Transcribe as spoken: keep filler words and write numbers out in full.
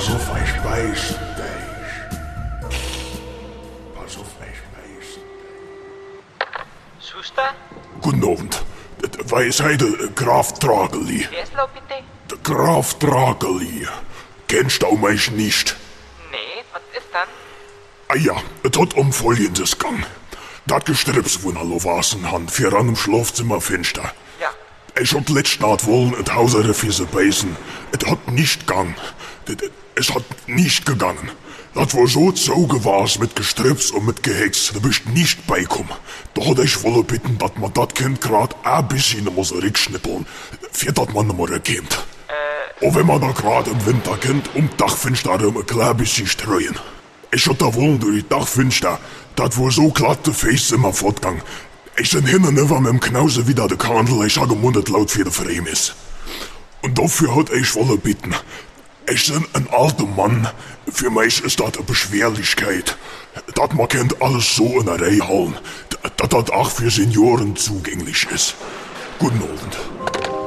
Pass auf, ich beiß dich. Pass auf, ich beiß dich. Schuster? Guten Abend. Das war jetzt heute Graf Drageli. Wer ist da bitte? Der Graf Drageli. Kennst du mich nicht? Nee, was ist dann? Ah ja, es hat um Folgendes gegangen. Das Gestrüps, wo noch wasen han, für an im Schlafzimmer Fenster. Ja. Ich hab letzte Nacht wollen, et Hausere für sie beißen. Es hat nicht gegangen. Es hat nicht gegangen. Das war so zaugewas mit Gestrüps und mit Gehex. Da bist nicht beikommen. Da hat ich wolle bitten, dass man das Kind grad ein bisschen muss rückschnippeln, für das man nicht mehr erkennt. Äh. Und wenn man da grad im Winter kennt, um Dachfenster um ein klein bisschen streuen. Ich hab da wollen durch die Dachfenster, das war so glatt der Face immer fortgang. Ich bin hin und über mit dem Knause wieder der Kandel, ich hab gemundet laut für der Frame ist. Und dafür hat ich wolle bitten. Ich bin ein alter Mann. Für mich ist das eine Beschwerlichkeit. Dat man kennt alles so in der Reihe halten. Dat das auch für Senioren zugänglich ist. Guten Abend.